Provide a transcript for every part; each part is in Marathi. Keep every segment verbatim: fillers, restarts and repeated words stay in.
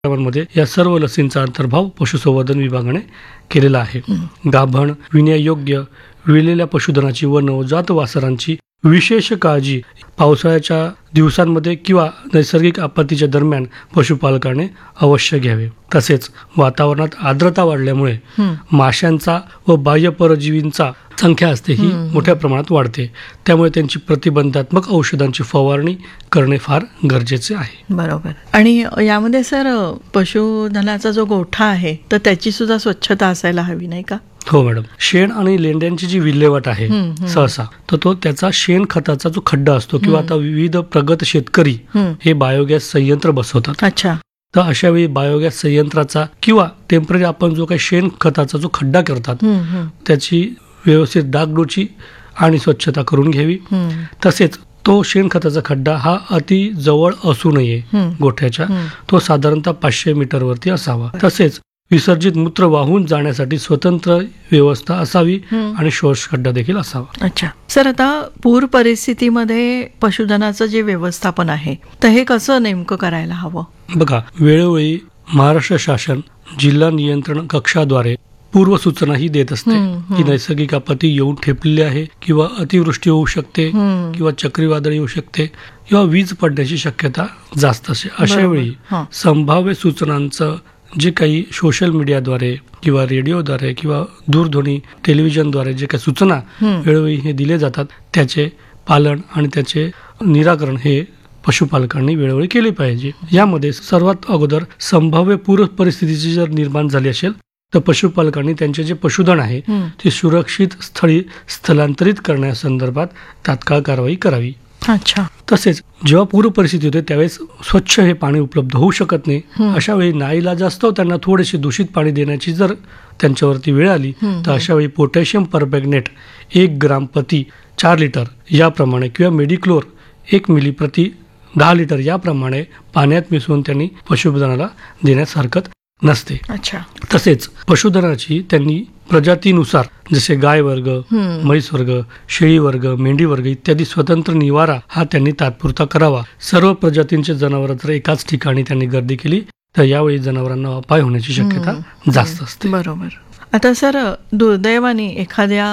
मध्ये या सर्व लसींचा अंतर्भाव पशुसंवर्धन विभागाने केलेला आहे. गाभण, विण्यायोग्य, विलेल्या पशुधनाची व नवजात वासरांची विशेष काळजी पावसाळ्याच्या दिवसांमध्ये किंवा नैसर्गिक आपत्तीच्या दरम्यान पशुपालकाने अवश्य घ्यावे. तसेच वातावरणात आर्द्रता वाढल्यामुळे माशांचा व बाह्य परजीवींचा संख्या असते ही मोठ्या प्रमाणात वाढते. त्यामुळे त्यांची प्रतिबंधात्मक औषधांची फवारणी करणे फार गरजेचे आहे. बरोबर. आणि यामध्ये सर पशुधनाचा जो गोठा आहे तर त्याची सुद्धा स्वच्छता असायला हवी, नाही का? हो मॅडम. शेण आणि लेंड्यांची जी विल्हेवाट आहे सहसा तर तो त्याचा शेण खताचा जो खड्डा असतो किंवा आता विविध प्रगत शेतकरी हे बायोगॅस संयंत्र बसवतात. अच्छा. तर अशा वेळी बायोगॅस संयंत्राचा किंवा टेम्पररी आपण जो काही शेण खताचा जो खड्डा करतात त्याची व्यवस्थित डागडुजी आणि स्वच्छता करून घ्यावी. तसेच तो शेणखताचा खड्डा हा अति जवळ असू नये गोठ्याच्या. तो साधारणतः पाचशे मीटर वरती असावा. तसेच विसर्जित मूत्र वाहून जाण्यासाठी स्वतंत्र व्यवस्था असावी आणि शोष खड्डा देखील असावा. अच्छा सर, आता पूर परिस्थितीमध्ये पशुधनाचं जे व्यवस्थापन आहे तर हे कसं नेमकं करायला हवं? बघा, वेळोवेळी महाराष्ट्र शासन जिल्हा नियंत्रण कक्षाद्वारे पूर्व सूचना ही देत असते की नैसर्गिक आपत्ती येऊन ठेपलेली आहे किंवा अतिवृष्टी होऊ शकते किंवा चक्रीवादळ येऊ शकते किंवा वीज पडण्याची शक्यता जास्त असते. अशा वेळी संभाव्य सूचनांचं जे काही सोशल मीडियाद्वारे किंवा रेडिओद्वारे किंवा दूरध्वनी टेलिव्हिजनद्वारे जे काही सूचना वेळोवेळी हे दिले जातात त्याचे पालन आणि त्याचे निराकरण हे पशुपालकांनी वेळोवेळी केले पाहिजे. यामध्ये सर्वात अगोदर संभाव्य पूर परिस्थितीची जर निर्माण झाली असेल तर पशुपालकांनी त्यांचे जे पशुधन आहे ते सुरक्षित स्थळी स्थलांतरित करण्यासंदर्भात तात्काळ कारवाई करावी. अच्छा. तसेच जेव्हा पूर परिस्थिती होते त्यावेळेस स्वच्छ हे पाणी उपलब्ध होऊ शकत नाही. अशा वेळी नाईलाजास्तव त्यांना थोडेसे दूषित पाणी देण्याची जर त्यांच्यावरती वेळ आली तर अशा वेळी पोटॅशियम परमॅंगनेट एक ग्राम प्रति चार लिटर याप्रमाणे किंवा मेडिक्लोर एक मिली प्रति दहा लिटर याप्रमाणे पाण्यात मिसळून त्यांनी पशुधनाला देण्यास हरकत नसते. अच्छा. तसेच पशुधनाची त्यांनी प्रजातीनुसार जसे गाय वर्ग, म्हैस वर्ग, शेळी वर्ग, मेंढी वर्ग इत्यादी स्वतंत्र निवारा हा त्यांनी तात्पुरता करावा. सर्व प्रजातींचे जनावर जर एकाच ठिकाणी त्यांनी गर्दी केली तर यावेळी जनावरांना अपाय होण्याची शक्यता जास्त असते. बरोबर. आता सर, दुर्दैवाने एखाद्या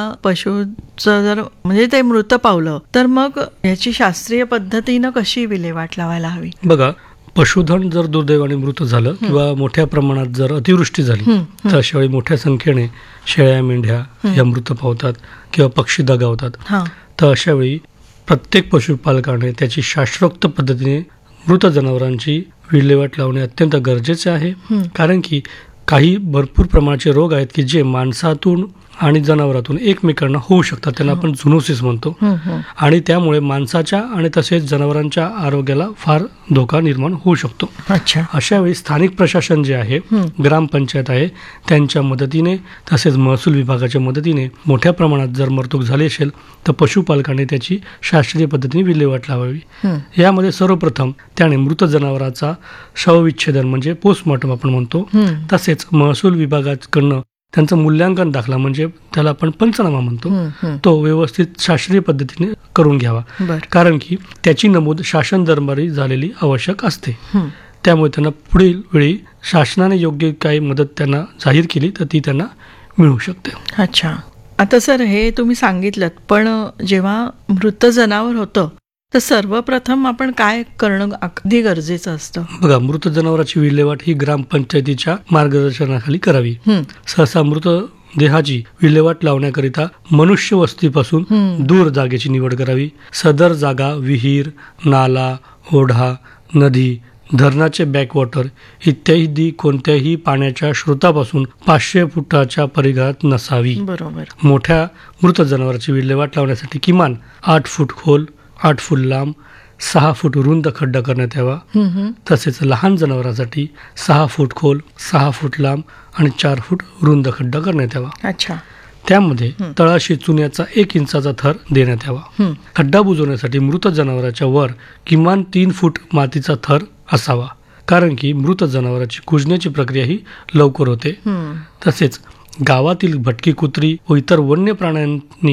पशुचं जर म्हणजे ते मृत पावलं तर मग याची शास्त्रीय पद्धतीनं कशी विल्हेवाट लावायला हवी? बघा, पशुधन जर दुर्दैवाने मृत झालं किंवा मोठ्या प्रमाणात जर अतिवृष्टी झाली तर अशा वेळी मोठ्या संख्येने शेळ्या मेंढ्या या मृत पावतात किंवा पक्षी दगावतात. तर अशा वेळी प्रत्येक पशुपालकाने त्याची शास्त्रोक्त पद्धतीने मृत जनावरांची विल्हेवाट लावणे अत्यंत गरजेचे आहे. कारण की काही भरपूर प्रमाणाचे रोग आहेत की जे माणसातून आणि जनावरातून एकमेकांना होऊ शकतात. त्यांना आपण झुनोसिस म्हणतो. आणि त्यामुळे माणसाच्या आणि तसेच जनावरांच्या आरोग्याला फार धोका निर्माण होऊ शकतो. अच्छा. अशा वेळी स्थानिक प्रशासन जे आहे, ग्रामपंचायत आहे, त्यांच्या मदतीने तसेच महसूल विभागाच्या मदतीने मोठ्या प्रमाणात जर मरतूक झाली असेल तर पशुपालकाने त्याची शास्त्रीय पद्धतीने विल्हेवाट लावावी. यामध्ये सर्वप्रथम त्याने मृत जनावराचा शवविच्छेदन म्हणजे पोस्टमॉर्टम आपण म्हणतो. तसेच महसूल विभागाकडनं त्यांचं मूल्यांकन दाखला म्हणजे त्याला आपण पंचनामा म्हणतो तो व्यवस्थित शास्त्रीय पद्धतीने करून घ्यावा. कारण की त्याची नमूद शासन दरबारी झालेली आवश्यक असते. त्यामुळे त्यांना पुढील वेळी शासनाने योग्य काही मदत त्यांना जाहीर केली तर ती त्यांना मिळू शकते. अच्छा. आता सर, हे तुम्ही सांगितलं, पण जेव्हा मृत जनावर होतं तर सर्वप्रथम आपण काय करणं अगदी गरजेचं असतं? बघा, मृत जनावरांची विल्हेवाट ही ग्रामपंचायतीच्या मार्गदर्शनाखाली करावी. सहसा मृत देहाची विल्हेवाट लावण्याकरिता मनुष्य वस्तीपासून दूर जागेची निवड करावी. सदर जागा विहीर, नाला, ओढा, नदी, धरणाचे बॅकवॉटर इत्यादी कोणत्याही पाण्याच्या स्रोतापासून पाचशे फुटाच्या परिघात नसावी. बरोबर. मोठ्या मृत जनावरांची विल्हेवाट लावण्यासाठी किमान आठ फूट खोल, आठ फूट लांब, सहा फूट रुंद खड्डा करण्यात यावा. तसेच लहान जनावरांसाठी सहा फूट खोल, सहा फूट लांब आणि चार फूट रुंद खड्डा करण्यात यावा. अच्छा. त्यामध्ये तळाशी चुन्याचा एक इंचाचा थर देण्यात यावा. खड्डा बुजवण्यासाठी मृत जनावरांच्या वर किमान तीन फूट मातीचा थर असावा. कारण की मृत जनावरांची कुजण्याची प्रक्रिया ही लवकर होते. तसेच गावातील भटकी कुत्री व इतर वन्य प्राण्यांनी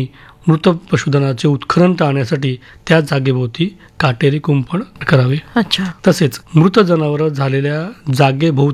मृत पशुधनाचे उत्खनन टाळण्यासाठी त्या जागेभोवती काटेरी कुंपण करावे. अच्छा. तसेच मृत जनावर झालेल्या जागेभोवती